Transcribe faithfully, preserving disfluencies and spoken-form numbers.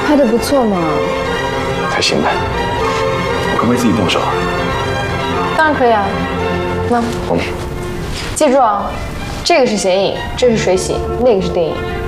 拍的不错嘛。 还行吧。我可不可以自己动手啊？ 当然可以啊。那， 嗯， 记住啊，这个是显影，这是水洗，那个是电影。